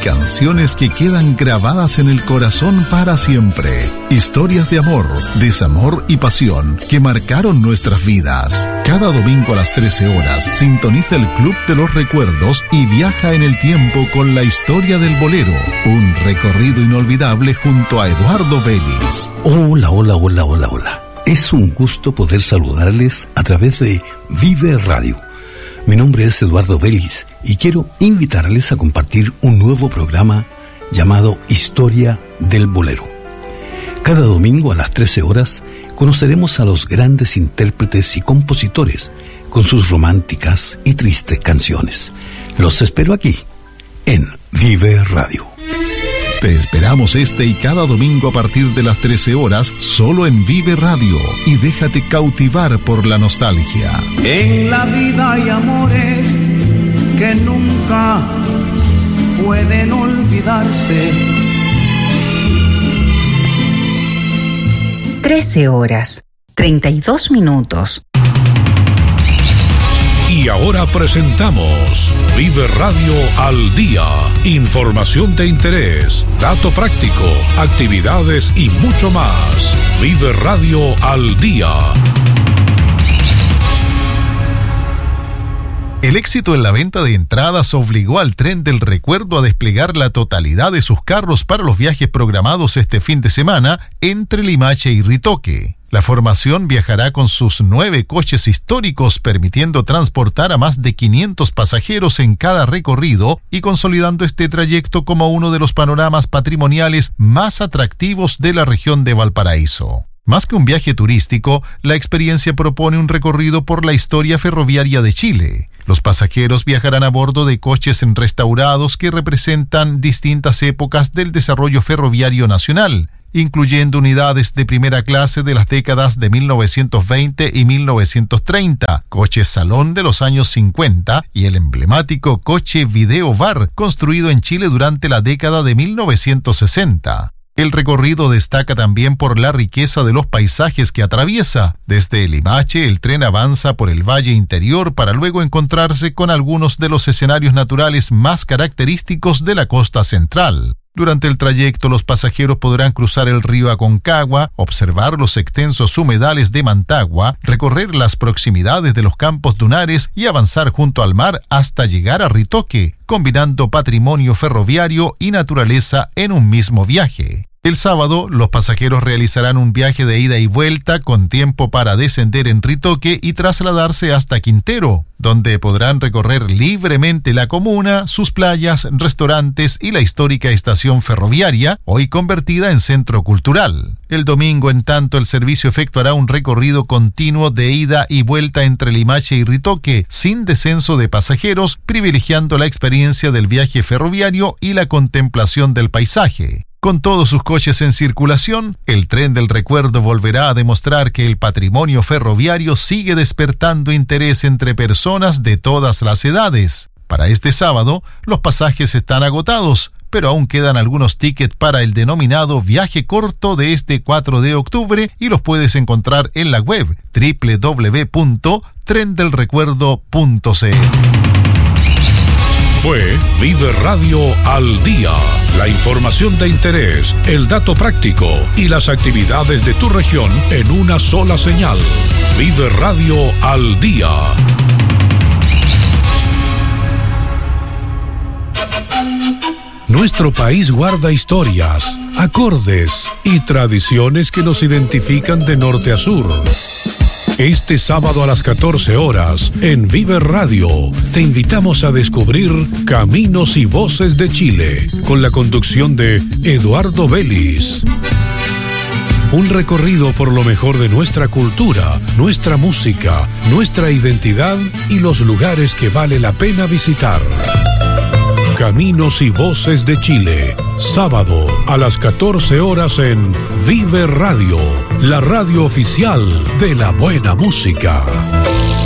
canciones que quedan grabadas en el corazón para siempre. Historias de amor, desamor y pasión que marcaron nuestras vidas. Cada domingo a las 13 horas sintoniza el Club de los Recuerdos y viaja en el tiempo con la historia del bolero. Un recorrido inolvidable junto a Eduardo Vélez. Hola. Es un gusto poder saludarles a través de Vive Radio. Mi nombre es Eduardo Vélez y quiero invitarles a compartir un nuevo programa llamado Historia del Bolero. Cada domingo a las 13 horas conoceremos a los grandes intérpretes y compositores con sus románticas y tristes canciones. Los espero aquí, en Vive Radio. Te esperamos este y cada domingo a partir de las 13 horas, solo en Vive Radio, y déjate cautivar por la nostalgia. En la vida hay amores que nunca pueden olvidarse. 13 horas, 32 minutos. Y ahora presentamos Vive Radio al Día. Información de interés, dato práctico, actividades y mucho más. Vive Radio al Día. El éxito en la venta de entradas obligó al Tren del Recuerdo a desplegar la totalidad de sus carros para los viajes programados este fin de semana entre Limache y Ritoque. La formación viajará con sus 9 coches históricos, permitiendo transportar a más de 500 pasajeros en cada recorrido y consolidando este trayecto como uno de los panoramas patrimoniales más atractivos de la región de Valparaíso. Más que un viaje turístico, la experiencia propone un recorrido por la historia ferroviaria de Chile. Los pasajeros viajarán a bordo de coches restaurados que representan distintas épocas del desarrollo ferroviario nacional, incluyendo unidades de primera clase de las décadas de 1920 y 1930, coches salón de los años 50 y el emblemático coche Video Bar, construido en Chile durante la década de 1960. El recorrido destaca también por la riqueza de los paisajes que atraviesa. Desde Limache, el tren avanza por el valle interior para luego encontrarse con algunos de los escenarios naturales más característicos de la costa central. Durante el trayecto, los pasajeros podrán cruzar el río Aconcagua, observar los extensos humedales de Mantagua, recorrer las proximidades de los campos dunares y avanzar junto al mar hasta llegar a Ritoque, combinando patrimonio ferroviario y naturaleza en un mismo viaje. El sábado, los pasajeros realizarán un viaje de ida y vuelta con tiempo para descender en Ritoque y trasladarse hasta Quintero, donde podrán recorrer libremente la comuna, sus playas, restaurantes y la histórica estación ferroviaria, hoy convertida en centro cultural. El domingo, en tanto, el servicio efectuará un recorrido continuo de ida y vuelta entre Limache y Ritoque, sin descenso de pasajeros, privilegiando la experiencia del viaje ferroviario y la contemplación del paisaje. Con todos sus coches en circulación, el Tren del Recuerdo volverá a demostrar que el patrimonio ferroviario sigue despertando interés entre personas de todas las edades. Para este sábado, los pasajes están agotados, pero aún quedan algunos tickets para el denominado viaje corto de este 4 de octubre y los puedes encontrar en la web www.trendelrecuerdo.cl. Fue Vive Radio al Día. La información de interés, el dato práctico y las actividades de tu región en una sola señal. Vive Radio al Día. Nuestro país guarda historias, acordes y tradiciones que nos identifican de norte a sur. Este sábado a las 14 horas, en Vive Radio, te invitamos a descubrir Caminos y Voces de Chile, con la conducción de Eduardo Vélez. Un recorrido por lo mejor de nuestra cultura, nuestra música, nuestra identidad y los lugares que vale la pena visitar. Caminos y Voces de Chile, sábado a las 14 horas en Vive Radio, la radio oficial de la buena música.